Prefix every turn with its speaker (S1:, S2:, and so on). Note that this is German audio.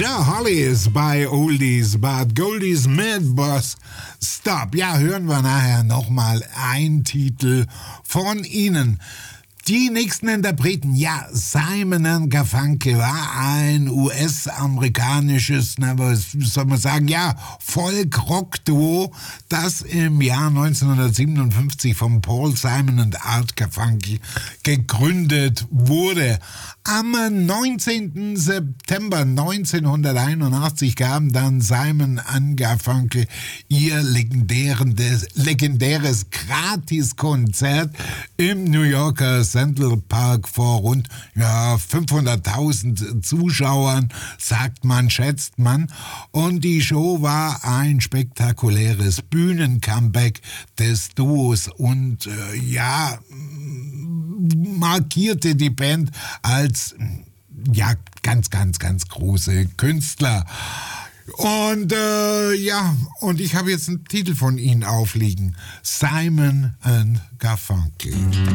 S1: The Hollies bei Oldies but Goldies mit Boss Stop. Ja, hören wir nachher nochmal einen Titel von ihnen. Die nächsten Interpreten, ja, Simon & Garfunkel war ein US-amerikanisches, was soll man sagen, ja, Folk-Rock-Duo, das im Jahr 1957 von Paul Simon und Art Garfunkel gegründet wurde. Am 19. September 1981 gaben dann Simon & Garfunkel ihr legendäres Gratiskonzert im New Yorker Central Park vor rund 500.000 Zuschauern, sagt man, schätzt man. Und die Show war ein spektakuläres Bühnencomeback des Duos und markierte die Band als ganz große Künstler. Und und ich habe jetzt einen Titel von ihnen aufliegen. Simon & Garfunkel.